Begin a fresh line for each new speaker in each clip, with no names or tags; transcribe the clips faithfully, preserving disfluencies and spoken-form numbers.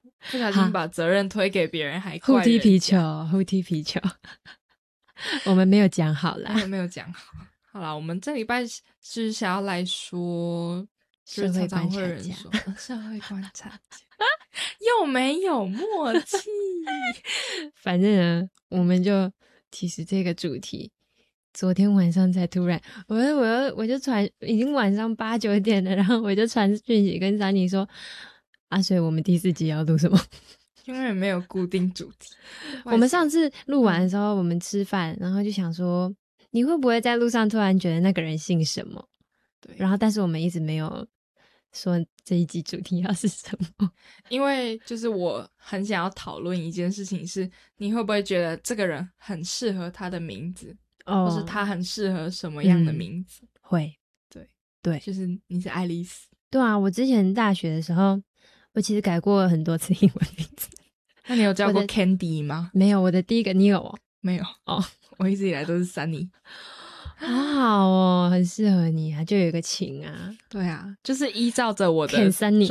不小心把责任推给别人还怪人家。
互踢皮球互踢皮球我们没有讲好啦，
没有没有讲好。好啦，我们这礼拜是想要来说
社会观察家，
就是常常会有人说社会观察家又没有默契
反正呢我们就其实这个主题昨天晚上才突然我我我就传，已经晚上八九点了，然后我就传讯息跟珊妮说啊，所以我们第四集要录什么？
永远没有固定主题。
我们上次录完的时候，我们吃饭，然后就想说你会不会在路上突然觉得那个人姓什么？
对，
然后但是我们一直没有说这一集主题要是什么，
因为就是我很想要讨论一件事情是，你会不会觉得这个人很适合他的名字，
哦，
或是他很适合什么样的名字？
嗯、会，
对
对，
就是你是爱丽丝。
对啊，我之前大学的时候，我其实改过很多次英文名字。
那你有叫过 Candy 吗？
没有，我的第一个你有哦？
没有哦，我一直以来都是 Sunny。
好好哦，很适合你啊，就有一个情啊。
对啊，就是依照着我的
Ken Sunny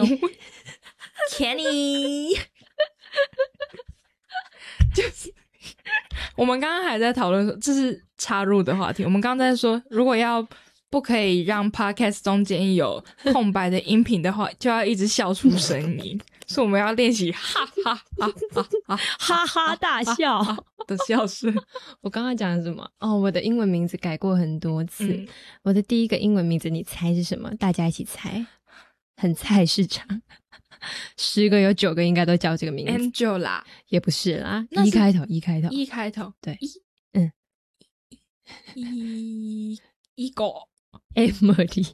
Kenny 就是我们刚刚还在讨论说，这是插入的话题，我们刚刚在说如果要不可以让 podcast 中间有空白的音频的话就要一直笑出声音所以我们要练习哈哈哈哈
哈哈大笑
的笑声。
我刚刚讲的什么？哦，我的英文名字改过很多次、嗯、我的第一个英文名字你猜是什么？大家一起猜，很菜市场，十个有九个应该都叫这个名字。
Angela
也不是啦，一开头一开头
一开头
对
一
嗯
一一个
Emily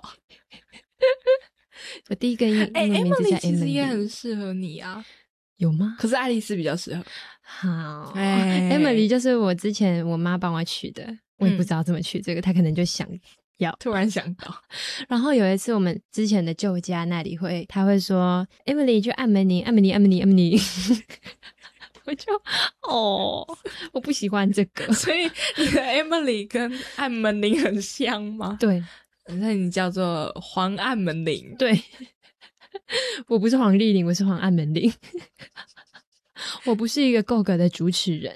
我第一个英文名字叫 Emily，
其实也很适合你啊。
有吗？
可是爱丽丝比较适合。
好、欸、Emily 就是我之前我妈帮我取的，我也不知道怎么取这个、嗯、她可能就想要
突然想到。
然后有一次我们之前的旧家那里会她会说 Emily 就按门铃按门铃按门铃按门铃我就哦我不喜欢这个。
所以你的 Emily 跟按门铃很像吗？
对，
那你叫做黄按门铃。
对，我不是黄丽玲，我是黄按门铃我不是一个够格的主持人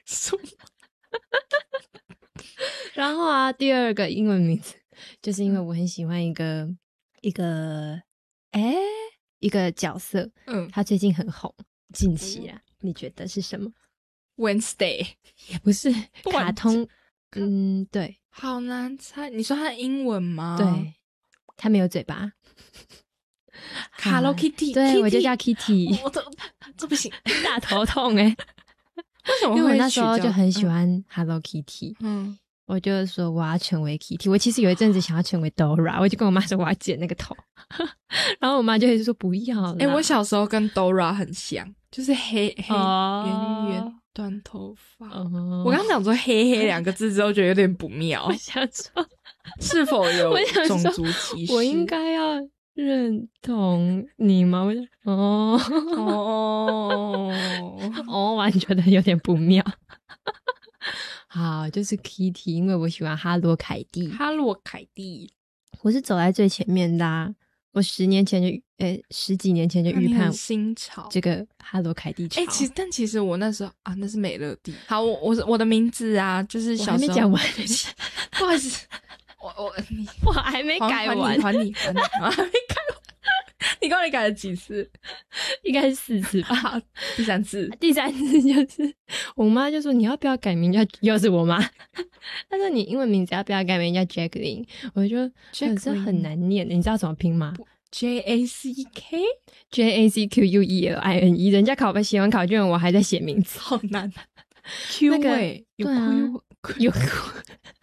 然后啊第二个英文名字就是因为我很喜欢一个一个诶一个角色，嗯，他最近很红，近期啊、嗯、你觉得是什么？
Wednesday
也不是，卡通，嗯，对，
好难猜。你说他的英文吗？
对，他没有嘴巴。
Hello Kitty，
对
Kitty，
我就叫 Kitty。
我的这不行，
大头痛哎、欸！
为什么会？
因为我那时候就很喜欢 Hello Kitty， 嗯，我就说我要成为 Kitty。我其实有一阵子想要成为 Dora， 我就跟我妈说我要剪那个头，然后我妈就会说不要了。
哎、欸，我小时候跟 Dora 很像，就是黑黑圆圆、oh, 短头发。Oh. 我刚讲说黑黑两个字之后，觉得有点不妙。
我想说，
是否有种族歧视？
我应该要认同你吗？我就哦哦哦，完全觉得有点不妙。好，就是 Kitty， 因为我喜欢哈罗凯蒂。
哈罗凯蒂，
我是走在最前面的啊。我十年前就，诶，十几年前就预判
新潮
这个哈罗凯蒂潮。
诶，其实但其实我那时候啊，那是美乐蒂。好，我我我的名字啊，就是小时候。
我还没讲完，
不好意思，我我你
我还没改完，
还你还你，我还没改完。你到底改了几次？
应该是四次吧。
第三次，
第三次就是我妈就说你要不要改名叫，又是我妈，她说你英文名字要不要改名叫 Jacqueline？ 我就可是很难念，你知道怎么拼吗？
J A C K
J A C Q U E L I N E， 人家考写完考卷我还在写名字，
好难。Q 位、那個、有 Q
有 Q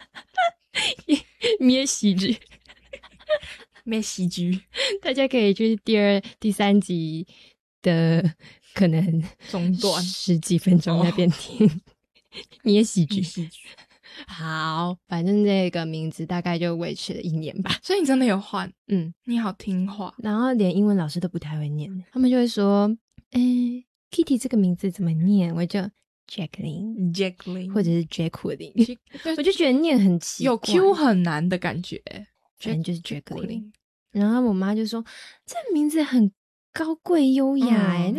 咩喜剧
咩喜剧，
大家可以去第二第三集的可能
中段
十几分钟那边听咩喜剧。
喜剧
好，反正这个名字大概就维持了一年吧。
所以你真的有换？
嗯，
你好听话。
然后连英文老师都不太会念，他们就会说诶 Kitty 这个名字怎么念？我就Jacqueline
Jacqueline
或者是 Jacqueline， 我就觉得念很奇怪，
有 Q 很难的感觉，
反正就是 Jacqueline。然后我妈就说这名字很高贵优雅诶、嗯、